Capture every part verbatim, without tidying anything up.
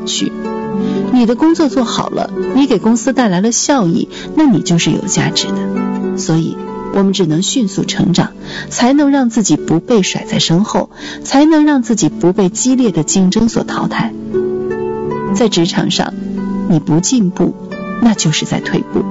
去。你的工作做好了，你给公司带来了效益，那你就是有价值的。所以我们只能迅速成长，才能让自己不被甩在身后，才能让自己不被激烈的竞争所淘汰。在职场上，你不进步，那就是在退步。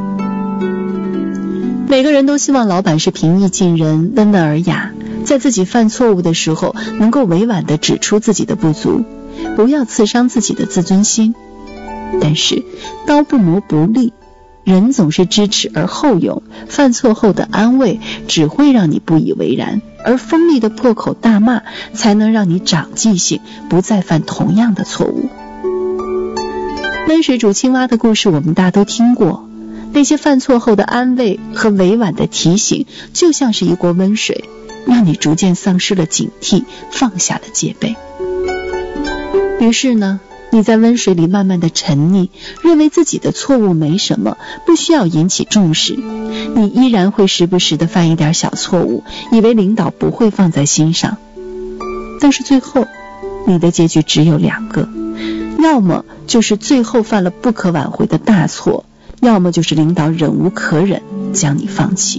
每个人都希望老板是平易近人、温文尔雅，在自己犯错误的时候能够委婉地指出自己的不足，不要刺伤自己的自尊心。但是刀不磨不利，人总是知耻而后勇，犯错后的安慰只会让你不以为然，而锋利的破口大骂才能让你长记性，不再犯同样的错误。温水煮青蛙的故事我们大都听过，那些犯错后的安慰和委婉的提醒，就像是一锅温水，让你逐渐丧失了警惕，放下了戒备。于是呢，你在温水里慢慢的沉溺，认为自己的错误没什么，不需要引起重视。你依然会时不时的犯一点小错误，以为领导不会放在心上。但是最后，你的结局只有两个，要么就是最后犯了不可挽回的大错，要么就是领导忍无可忍，将你放弃。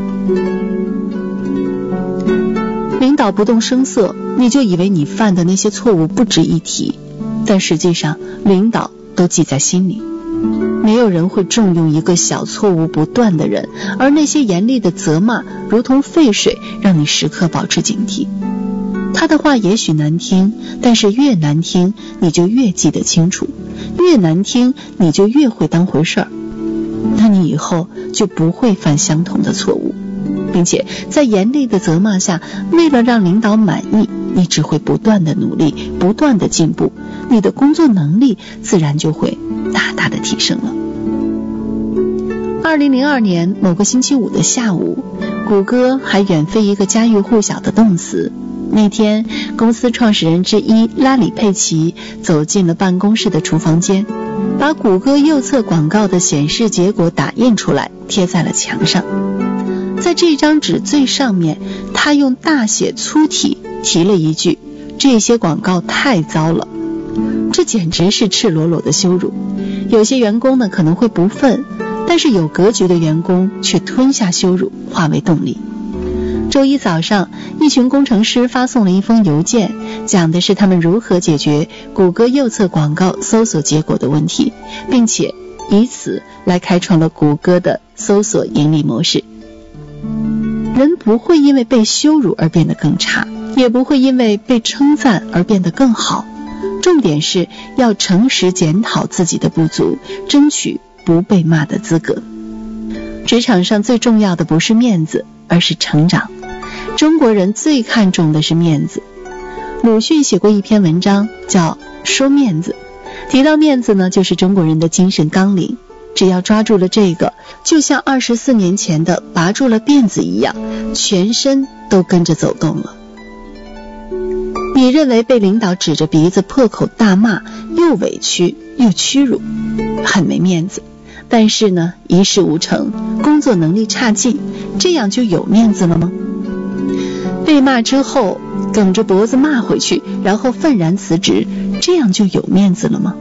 领导不动声色，你就以为你犯的那些错误不值一提，但实际上领导都记在心里。没有人会重用一个小错误不断的人，而那些严厉的责骂如同沸水，让你时刻保持警惕。他的话也许难听，但是越难听你就越记得清楚，越难听你就越会当回事儿，那你以后就不会犯相同的错误，并且在严厉的责骂下，为了让领导满意，你只会不断的努力，不断的进步，你的工作能力自然就会大大的提升了。二零零二年某个星期五的下午，谷歌还远飞一个家喻户晓的动词。那天，公司创始人之一拉里·佩奇走进了办公室的厨房间，把谷歌右侧广告的显示结果打印出来，贴在了墙上。在这张纸最上面，他用大写粗体提了一句：这些广告太糟了。这简直是赤裸裸的羞辱。有些员工呢可能会不忿，但是有格局的员工却吞下羞辱，化为动力。周一早上，一群工程师发送了一封邮件，讲的是他们如何解决谷歌右侧广告搜索结果的问题，并且以此来开创了谷歌的搜索盈利模式。人不会因为被羞辱而变得更差，也不会因为被称赞而变得更好。重点是要诚实检讨自己的不足，争取不被骂的资格。职场上最重要的不是面子，而是成长。中国人最看重的是面子。鲁迅写过一篇文章叫《说面子》，提到面子呢，就是中国人的精神纲领。只要抓住了这个，就像二十四年前的拔住了辫子一样，全身都跟着走动了。你认为被领导指着鼻子破口大骂，又委屈又屈辱，很没面子，但是呢，一事无成，工作能力差劲，这样就有面子了吗？被骂之后梗着脖子骂回去，然后愤然辞职，这样就有面子了吗？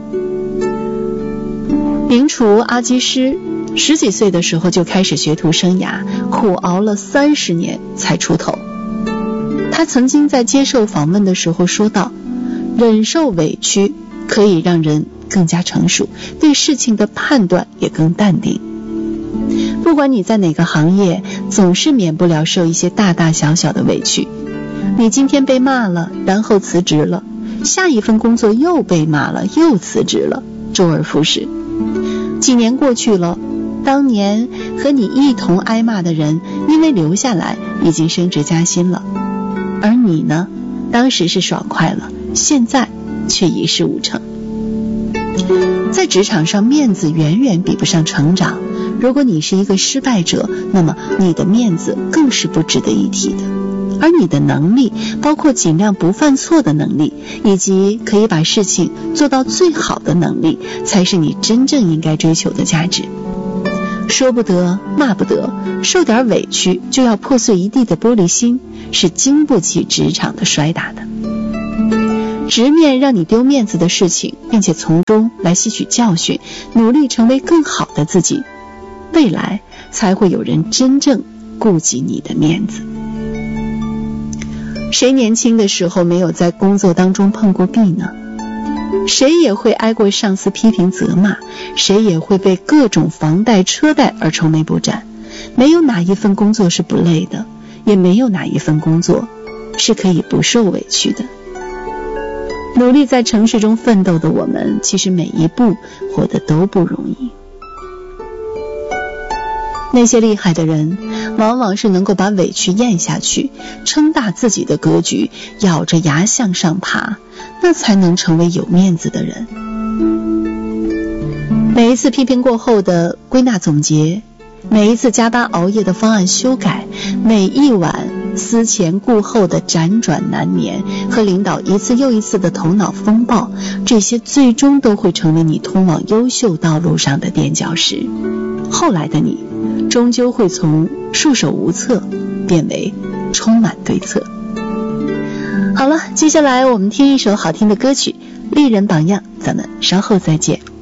名厨阿基师十几岁的时候就开始学徒生涯，苦熬了三十年才出头。他曾经在接受访问的时候说道，忍受委屈可以让人更加成熟，对事情的判断也更淡定。不管你在哪个行业，总是免不了受一些大大小小的委屈。你今天被骂了，然后辞职了，下一份工作又被骂了，又辞职了，周而复始。几年过去了，当年和你一同挨骂的人，因为留下来已经升职加薪了，而你呢，当时是爽快了，现在却一事无成。在职场上，面子远远比不上成长。如果你是一个失败者，那么你的面子更是不值得一提的。而你的能力，包括尽量不犯错的能力，以及可以把事情做到最好的能力，才是你真正应该追求的价值。说不得，骂不得，受点委屈就要破碎一地的玻璃心，是经不起职场的摔打的。 直面让你丢面子的事情，并且从中来吸取教训，努力成为更好的自己，未来才会有人真正顾及你的面子。谁年轻的时候没有在工作当中碰过壁呢？谁也会挨过上司批评责骂，谁也会被各种房贷车贷而愁眉不展。没有哪一份工作是不累的，也没有哪一份工作是可以不受委屈的。努力在城市中奋斗的我们，其实每一步活得都不容易。那些厉害的人，往往是能够把委屈咽下去，撑大自己的格局，咬着牙向上爬，那才能成为有面子的人。每一次批评过后的归纳总结，每一次加班熬夜的方案修改，每一晚思前顾后的辗转难眠，和领导一次又一次的头脑风暴，这些最终都会成为你通往优秀道路上的垫脚石。后来的你终究会从束手无策变为充满对策。好了，接下来我们听一首好听的歌曲，丽人榜样，咱们稍后再见。